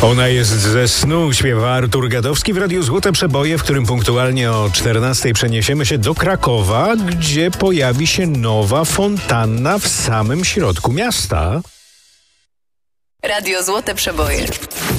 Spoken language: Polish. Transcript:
Ona jest ze snu, śpiewa Artur Gadowski w Radiu Złote Przeboje, w którym punktualnie o 14:00 przeniesiemy się do Krakowa, gdzie pojawi się nowa fontanna w samym środku miasta. Radio Złote Przeboje.